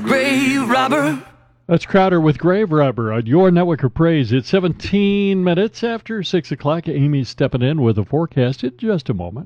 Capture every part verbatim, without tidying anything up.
that grave robber. That's Crowder with Grave Robber on your network of praise. It's seventeen minutes after six o'clock. Amy's stepping in with a forecast in just a moment.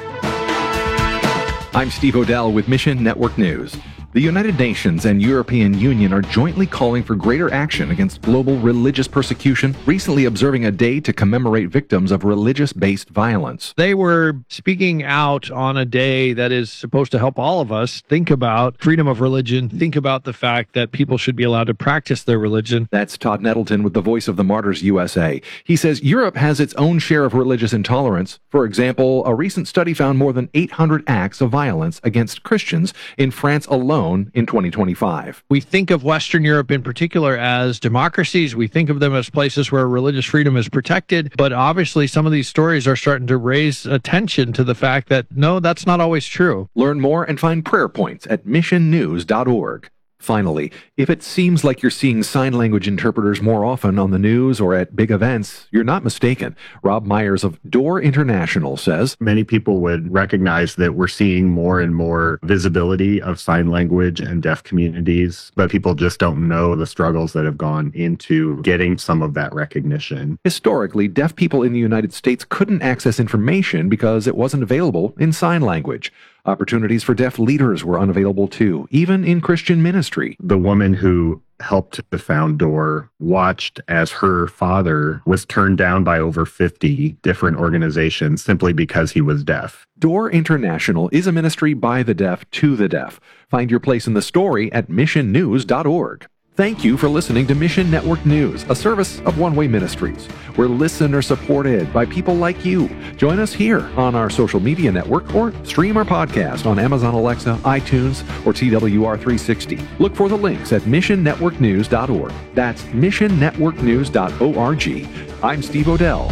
I'm Steve Odell with Mission Network News. The United Nations and European Union are jointly calling for greater action against global religious persecution, recently observing a day to commemorate victims of religious-based violence. They were speaking out on a day that is supposed to help all of us think about freedom of religion, think about the fact that people should be allowed to practice their religion. That's Todd Nettleton with the Voice of the Martyrs U S A. He says Europe has its own share of religious intolerance. For example, a recent study found more than eight hundred acts of violence against Christians in France alone in twenty twenty-five. We think of Western Europe in particular as democracies. We think of them as places where religious freedom is protected. But obviously, some of these stories are starting to raise attention to the fact that, no, that's not always true. Learn more and find prayer points at mission news dot org. Finally, if it seems like you're seeing sign language interpreters more often on the news or at big events, you're not mistaken. Rob Myers of Door International says, many people would recognize that we're seeing more and more visibility of sign language and deaf communities, but people just don't know the struggles that have gone into getting some of that recognition. Historically, deaf people in the United States couldn't access information because it wasn't available in sign language. Opportunities for deaf leaders were unavailable too, even in Christian ministry. The woman who helped to found Door watched as her father was turned down by over fifty different organizations simply because he was deaf. Door International is a ministry by the deaf to the deaf. Find your place in the story at mission news dot org. Thank you for listening to Mission Network News, a service of One Way Ministries. We're listener supported by people like you. Join us here on our social media network or stream our podcast on Amazon Alexa, iTunes, or T W R three sixty. Look for the links at mission network news dot org. That's mission network news dot org. I'm Steve Odell.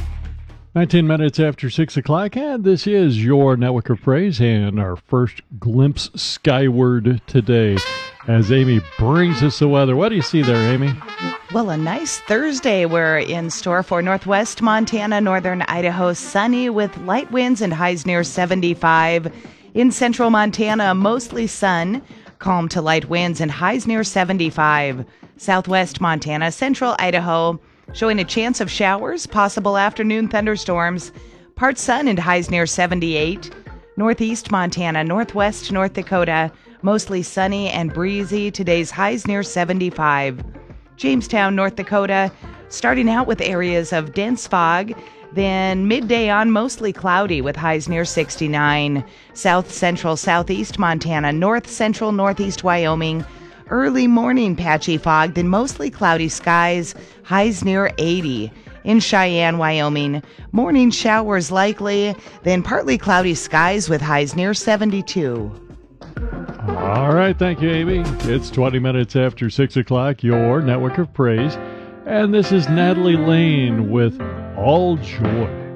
nineteen minutes after six o'clock, and this is your Network of Praise and our first glimpse skyward today as Amy brings us the weather. What do you see there, Amy? Well, a nice Thursday we're in store for northwest Montana, northern Idaho, sunny with light winds and highs near seventy-five. In central Montana, mostly sun, calm to light winds and highs near seventy-five. Southwest Montana, central Idaho, showing a chance of showers, possible afternoon thunderstorms, part sun and highs near seventy-eight. Northeast Montana, northwest North Dakota, mostly sunny and breezy. Today's highs near seventy-five. Jamestown, North Dakota, starting out with areas of dense fog, then midday on mostly cloudy with highs near sixty-nine. South Central, Southeast Montana, North Central, Northeast Wyoming, early morning patchy fog, then mostly cloudy skies, highs near eighty. In Cheyenne, Wyoming, morning showers likely, then partly cloudy skies with highs near seventy-two. All right, thank you, Amy. It's twenty minutes after six o'clock, your Network of Praise. And this is Natalie Lane with All Joy.